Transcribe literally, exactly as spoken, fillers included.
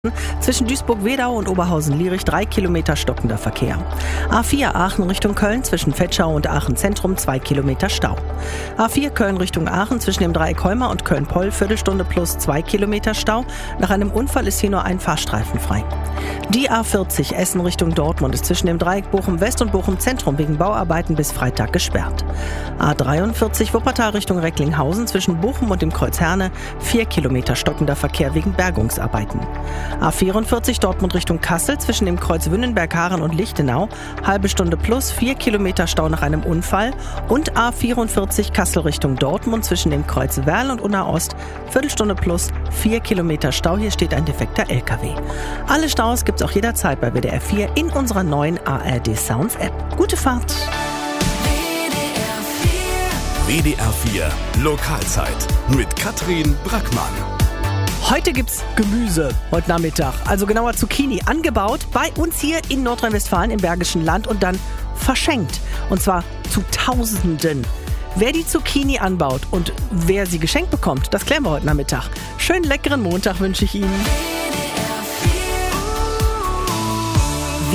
Zwischen Duisburg-Wedau und Oberhausen-Lierich drei Kilometer stockender Verkehr. A vier Aachen Richtung Köln zwischen Vetschau und Aachen Zentrum zwei Kilometer Stau. A vier Köln Richtung Aachen zwischen dem Dreieck Heuma und Köln-Poll Viertelstunde plus zwei Kilometer Stau. Nach einem Unfall ist hier nur ein Fahrstreifen frei. Die A vierzig Essen Richtung Dortmund ist zwischen dem Dreieck Bochum-West und Bochum-Zentrum wegen Bauarbeiten bis Freitag gesperrt. A dreiundvierzig Wuppertal Richtung Recklinghausen zwischen Bochum und dem Kreuz Herne vier Kilometer stockender Verkehr wegen Bergungsarbeiten. A vierundvierzig Dortmund Richtung Kassel zwischen dem Kreuz Wünnenberg-Haren und Lichtenau halbe Stunde plus vier Kilometer Stau nach einem Unfall und A vierundvierzig Kassel Richtung Dortmund zwischen dem Kreuz Werl und Unna Ost Viertelstunde plus vier Kilometer Stau. Hier steht ein defekter L K W. Alle Staus gibt's auch jederzeit bei W D R vier in unserer neuen A R D Sounds App. Gute Fahrt! W D R vier Lokalzeit mit Katrin Brackmann. Heute gibt's Gemüse, heute Nachmittag, also genauer Zucchini, angebaut bei uns hier in Nordrhein-Westfalen im Bergischen Land und dann verschenkt. Und zwar zu Tausenden. Wer die Zucchini anbaut und wer sie geschenkt bekommt, das klären wir heute Nachmittag. Schönen leckeren Montag wünsche ich Ihnen.